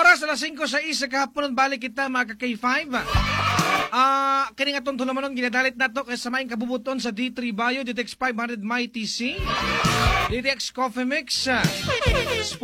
Oras alas 5 sa isa kahapon balik kita mga ka-K5. Kini nga itong tulamanon ginadalit na to kaya samayin kabubuton sa D3 Bio, DTX 500 Mighty C, DTX Coffee Mix,